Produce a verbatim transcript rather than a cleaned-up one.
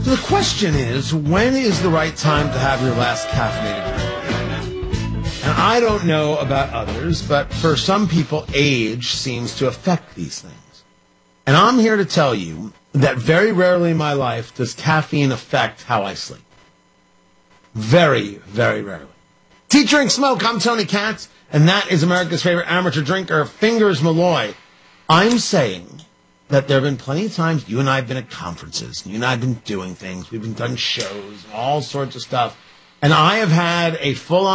The question is, when is the right time to have your last caffeinated drink? And I don't know about others, but for some people, age seems to affect these things. And I'm here to tell you that very rarely in my life does caffeine affect how I sleep. Very, very rarely. Teach, Drink, Smoke. I'm Tony Katz, and that is America's favorite amateur drinker, Fingers Malloy. I'm saying that there have been plenty of times you and I have been at conferences, and you and I have been doing things. We've been done shows and all sorts of stuff. And I have had a full-on